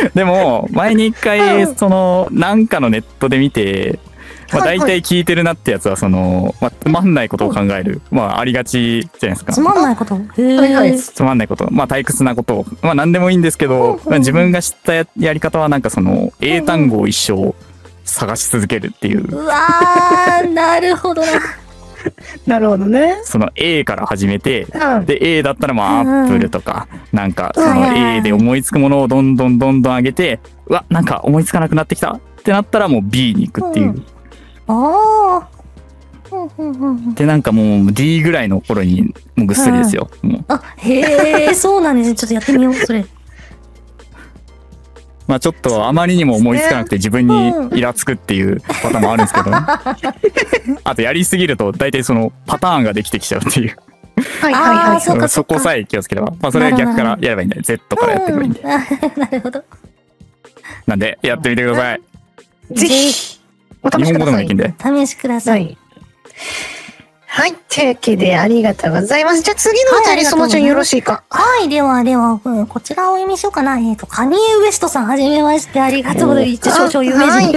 でも前に一回そのなんかのネットで見て、まあ、大体聞いてるなってやつはその、まあ、つまんないことを考える、まあありがちじゃないですか。 つまんないこと。 つまんないこと、まあ退屈なことを、まあ何でもいいんですけど、まあ、自分が知ったやり方はなんかその英単語を一生探し続けるっていう。 うわー、なるほどな。 なるほどね。 その A から始めて、 うん、 で A だったらまあアップルとか、なんかそのはいはいはい A で思いつくものをどんどん上げて、うわなんか思いつかなくなってきたってなったらもう B に行くっていう。 あでなんかもう D ぐらいの頃にもうぐっすりですよ。もうあ、へえ、そうなんですね。ちょっとやってみよう、それ。 まあちょっとあまりにも思いつかなくて自分にイラつくっていうパターンもあるんですけど、あとやりすぎると大体そのパターンができてきちゃうっていう。 はいはいはい。 そうかそこさえ気をつければ、まあそれは逆からやればいいんだよ。Z からやっていけばいいんで。 なるほど。 なんでやってみてください。 ぜひ、お試日本語でしください。 もできるんで。 試しくださ。 はいい。はい。というわけで、ありがとうございます。じゃあ次のおはい便り、そのちゃんよろしいか。 はい、では、こちらをお読みしようかな。カニエ・ウエストさん、はじめまして、ありがとうございます。一少々有名人。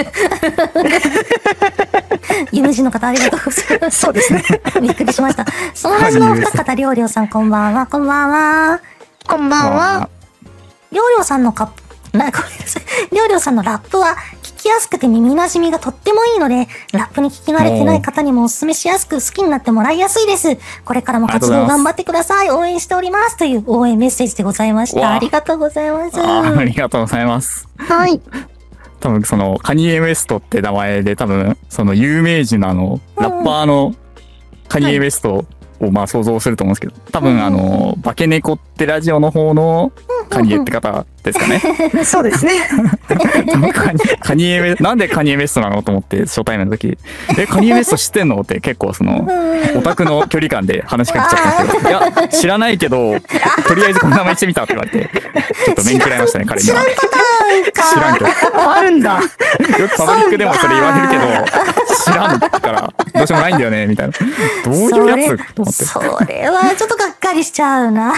有名人の方、ありがとうございます。 そうですね。 びっくりしました。その話のお二方、りょうりょうさん、こんばんは、こんばんは。 こんばんは。 りょうりょうさんのごめんなさい。りょうりょうさんのラップは聞きやすくて耳馴染みがとってもいいので、ラップに聞き慣れてない方にもお勧めしやすく好きになってもらいやすいです。これからも活動頑張ってください。応援しております。という応援メッセージでございました。ありがとうございます。 ありがとうございます。 はい。 多分そのカニエ・ウエストって名前で多分その有名人のラッパーのカニエ・ウエストをまあ想像すると思うんですけど、多分化け猫ってラジオの方のカニエって方ですかね。 そうですね。 カニエなんでカニエ・ウエストなのと思って初対面の時、カニエ・ウエスト知ってんのって結構そのオタクの距離感で話しかけちゃったんですけど、いや知らないけどとりあえずこの名前してみたって言われてちょっと面食らいましたね、彼には。知らんけど。 あるんだ。 よくパブリックでもそれ言われるけど知らんからどうしようもないんだよねみたいな。どういうやつと思って。 それはちょっとがっかりしちゃうな。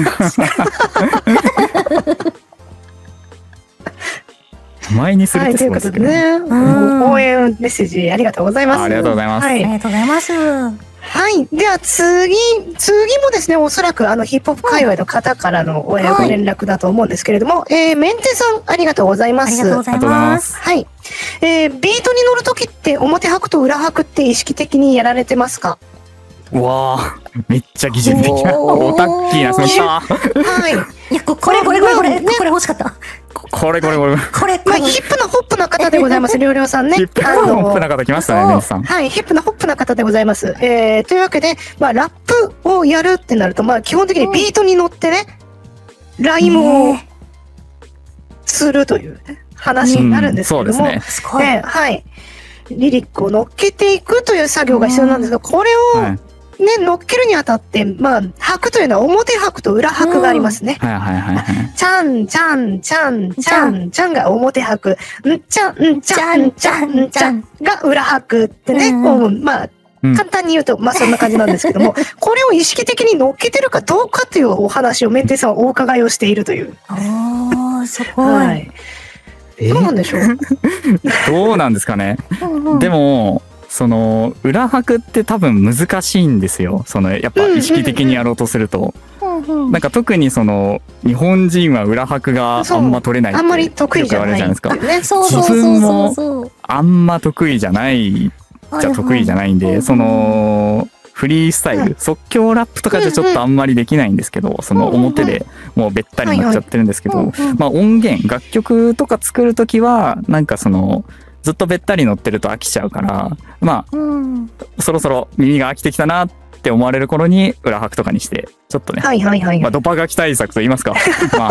前にするってすごいですけどね。 応援メッセージありがとうございます。 ありがとうございます。 ありがとうございます。 はい。では次もですね、おそらくヒップホップ界隈の方からのご連絡だと思うんですけれども、メンテさんありがとうございます。 ありがとうございます。 はい。ビートに乗るときって表拍と裏拍って意識的にやられてますか？ うわー、めっちゃ技術的な。オタッキーな、そしたはい。 いや、これ欲しかった。 これ。 まあ、ヒップなホップな方でございます、りょうりょうさんね。 ヒップなホップな方来ましたね、メンテさん。 はい、ヒップなホップな方でございます。というわけで、まあ、ラップをやるってなると、まあ、基本的にビートに乗ってね、ライムをするという話になるんですけども、 そうですね。 はい。リリックを乗っけていくという作業が必要なんですが、これを、ね、乗っけるにあたって、まあ、拍というのは表拍と裏拍がありますね。ちゃん、ちゃん、ちゃん、ちゃん、ちゃんが表拍、んちゃん、ちゃん、ちゃん、ちゃんが裏拍ってね、まあ、簡単に言うと、まあそんな感じなんですけども、これを意識的に乗っけてるかどうかというお話をメンテさんはお伺いをしているという。 すごい。はい。 どうなんでしょうどうなんですかね。でも、その裏拍って多分難しいんですよ。そのやっぱ意識的にやろうとすると、なんか特にその日本人は裏拍があんま取れないってあんまり得意じゃないじゃないですか。 自分もあんま得意じゃないじゃ得意じゃないんで、そのフリースタイル、即興ラップとかじゃちょっとあんまりできないんですけど、その表でもうべったりになっちゃってるんですけど、まあ音源楽曲とか作るときはなんかそのずっとべったり乗ってると飽きちゃうから、まあ、そろそろ耳が飽きてきたなって思われる頃に裏拍とかにしてちょっとね、まあドパ書き対策と言いますか、まあ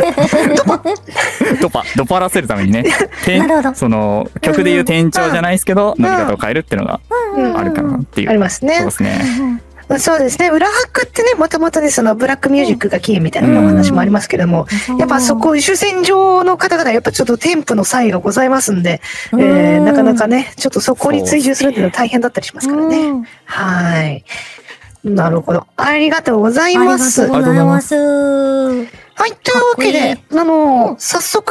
ドパらせるためにね、その曲でいう転調じゃないですけど乗り方を変えるっていうのがあるかなっていう。 ありますね。 そうですね。 そうですね。裏拍ってね、もともとでそのブラックミュージックがキーみたいなお話もありますけども、やっぱそこ、主戦場の方々やっぱちょっとテンポの差異がございますんで、なかなかね、ちょっとそこに追従するっていうのは大変だったりしますからね。はい。なるほど。ありがとうございます。 ありがとうございます。 はい。というわけで、早速、